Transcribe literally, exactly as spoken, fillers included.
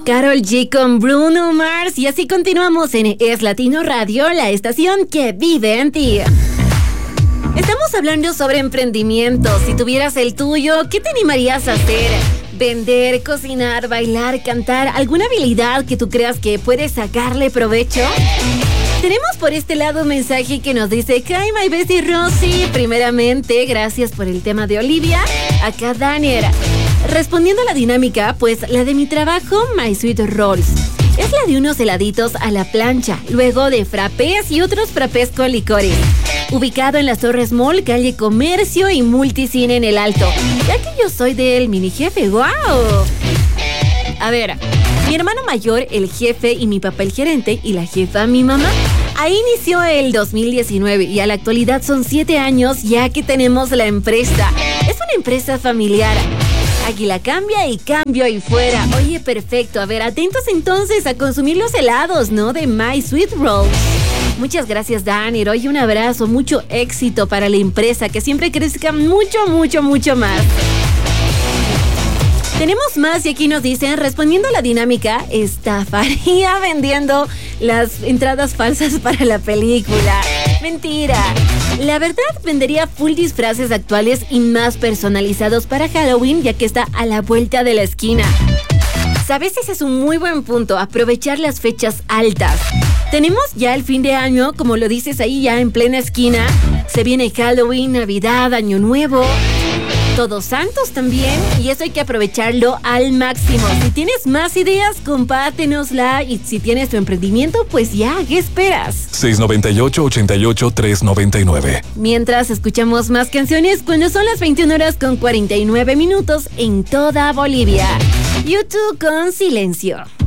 Karol G con Bruno Mars y así continuamos en Es Latino Radio, la estación que vive en ti. Estamos hablando sobre emprendimiento. Si tuvieras el tuyo, ¿qué te animarías a hacer? ¿Vender, cocinar, bailar, cantar? ¿Alguna habilidad que tú creas que puedes sacarle provecho? Tenemos por este lado un mensaje que nos dice: Hi, my bestie Rosy. Primeramente, gracias por el tema de Olivia. Acá Daniel. Respondiendo a la dinámica, pues la de mi trabajo, My Sweet Rolls, es la de unos heladitos a la plancha, luego de frappés y otros frappés con licores. Ubicado en las Torres Mall, calle Comercio y Multicine en el Alto. Ya que yo soy del mini jefe, ¡wow! A ver, mi hermano mayor, el jefe, y mi papá, el gerente, y la jefa, mi mamá. Ahí inició el dos mil diecinueve y a la actualidad son siete años ya que tenemos la empresa. Es una empresa familiar. Águila cambia y cambio y fuera. Oye, perfecto. A ver, atentos entonces a consumir los helados, ¿no? De My Sweet Rolls. Muchas gracias, Dani. Oye, un abrazo, mucho éxito para la empresa, que siempre crezca mucho, mucho, mucho más. Tenemos más y aquí nos dicen, respondiendo a la dinámica, estafaría vendiendo las entradas falsas para la película. Mentira. La verdad, vendería full disfraces actuales y más personalizados para Halloween, ya que está a la vuelta de la esquina. ¿Sabes? Ese es un muy buen punto, aprovechar las fechas altas. Tenemos ya el fin de año, como lo dices ahí, ya en plena esquina. Se viene Halloween, Navidad, Año Nuevo, Todos Santos también, y eso hay que aprovecharlo al máximo. Si tienes más ideas, compártenosla, y si tienes tu emprendimiento, pues ya, ¿qué esperas? seis nueve ocho, ocho ocho, tres nueve nueve. Mientras escuchamos más canciones cuando son las veintiuna horas con cuarenta y nueve minutos en toda Bolivia. YouTube con Silencio.